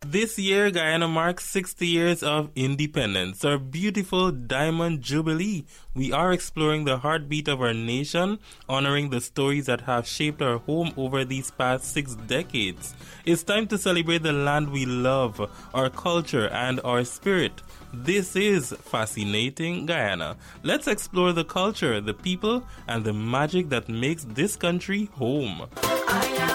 This year, Guyana marks 60 years of independence, our beautiful Diamond Jubilee. We are exploring the heartbeat of our nation, honoring the stories that have shaped our home over these past 6 decades. It's time to celebrate the land we love, our culture, and our spirit. This is Fascinating Guyana. Let's explore the culture, the people, and the magic that makes this country home.